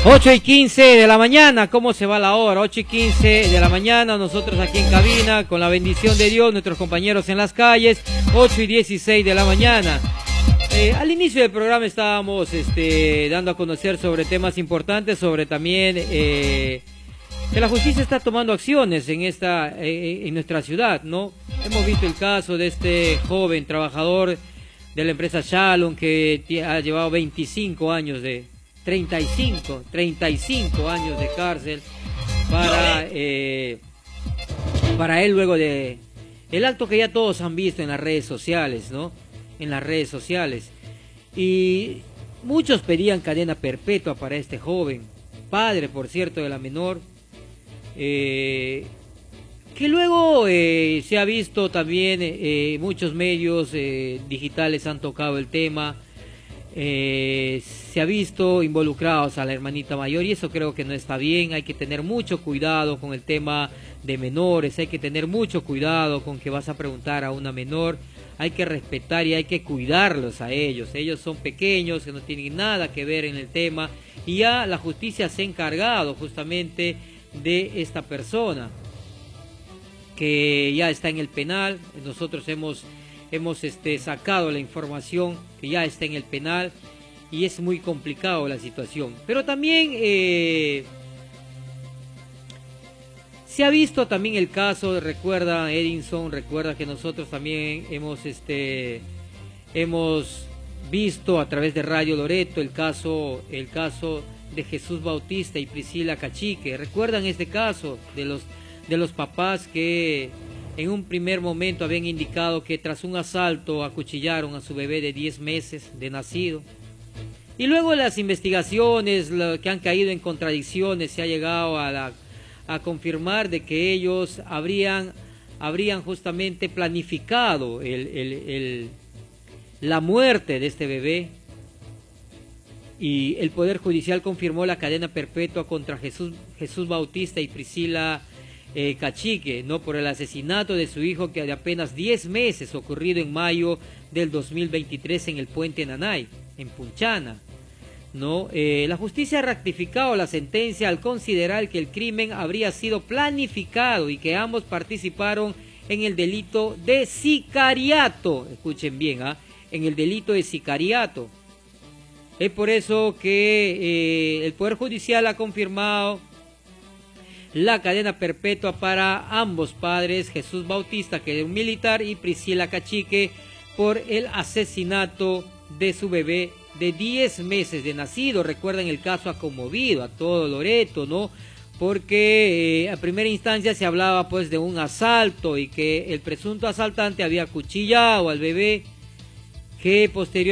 8:15 de la mañana, ¿cómo se va la hora? 8:15 de la mañana, nosotros aquí en cabina, con la bendición de Dios, nuestros compañeros en las calles, 8:16 de la mañana. Al inicio del programa estábamos dando a conocer sobre temas importantes, sobre también que la justicia está tomando acciones en nuestra ciudad, ¿no? Hemos visto el caso de este joven trabajador de la empresa Shalom que ha llevado 35 años 35 años de cárcel para él, luego de el acto que ya todos han visto en las redes sociales, ¿no? En las redes sociales. Y muchos pedían cadena perpetua para este joven, padre, por cierto, de la menor, que luego se ha visto también, muchos medios digitales han tocado el tema. Se ha visto involucrados a la hermanita mayor y eso creo que no está bien. Hay que tener mucho cuidado con el tema de menores, hay que tener mucho cuidado con que vas a preguntar a una menor, hay que respetar y hay que cuidarlos a ellos. Ellos son pequeños, que no tienen nada que ver en el tema, y ya la justicia se ha encargado justamente de esta persona que ya está en el penal. Nosotros hemos sacado la información que ya está en el penal y es muy complicado la situación. Pero también se ha visto también el caso, recuerda Edinson, recuerda que nosotros también hemos visto a través de Radio Loreto el caso de Jesús Bautista y Priscila Cachique. ¿Recuerdan este caso de los papás que en un primer momento habían indicado que tras un asalto acuchillaron a su bebé de 10 meses de nacido? Y luego las investigaciones que han caído en contradicciones, se ha llegado a confirmar de que ellos habrían justamente planificado la muerte de este bebé, y el Poder Judicial confirmó la cadena perpetua contra Jesús Bautista y Priscila Cachique, ¿no? Por el asesinato de su hijo, que de apenas 10 meses, ocurrido en mayo del 2023 en el puente Nanay, en Punchana, ¿no? La justicia ha ratificado la sentencia al considerar que el crimen habría sido planificado y que ambos participaron en el delito de sicariato. Escuchen bien, en el delito de sicariato. Es por eso que el Poder Judicial ha confirmado la cadena perpetua para ambos padres, Jesús Bautista, que es un militar, y Priscila Cachique, por el asesinato de su bebé de 10 meses de nacido. Recuerden, el caso ha conmovido a todo Loreto, ¿no? Porque a primera instancia se hablaba pues de un asalto y que el presunto asaltante había acuchillado al bebé, que posteriormente